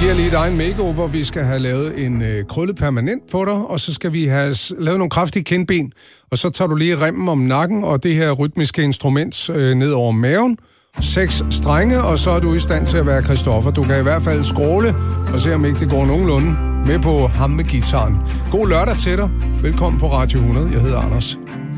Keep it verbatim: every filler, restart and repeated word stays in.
giver lige dig en makeover. Vi skal have lavet en øh, krøllet permanent på dig, og så skal vi have lavet nogle kraftige kindben. Og så tager du lige remmen om nakken og det her rytmiske instrument øh, ned over maven. Seks strenge, og så er du i stand til at være Christoffer. Du kan i hvert fald skråle og se, om ikke det går nogenlunde med på ham med guitaren. God lørdag til dig. Velkommen på Radio hundrede. Jeg hedder Anders.